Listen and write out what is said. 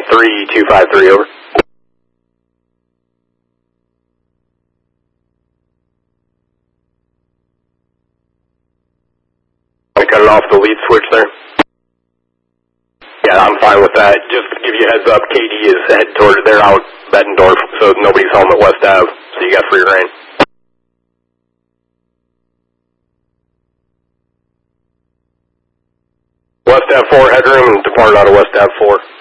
3253, over. I cut it off the lead switch there. Yeah, I'm fine with that. Just to give you a heads up, KD is headed toward, they're out Bettendorf, so nobody's home at West Ave, so you got free reign. West Ave 4 headroom and depart out of West Ave 4.